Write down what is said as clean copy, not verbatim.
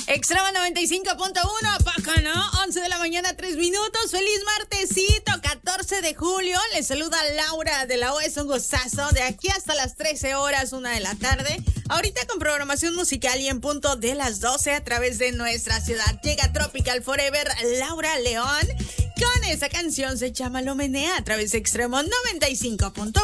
Extrema 95.1, poco, ¿no? 11 de la mañana, 3 minutos. Feliz martesito, 14 de julio. Les saluda Laura de la O. Es un gustazo. De aquí hasta las 13 horas, 1 de la tarde. Ahorita con programación musical y en punto de las 12 a través de nuestra ciudad. Llega Tropical Forever, Laura León. Con esa canción se llama Lo Menea a través de Extremo 95.1.